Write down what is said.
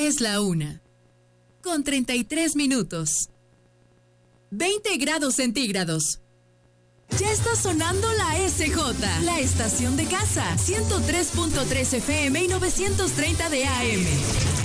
Es la 1:33. 20 grados centígrados. Ya está sonando la SJ, la estación de casa. 103.3 FM y 930 de AM.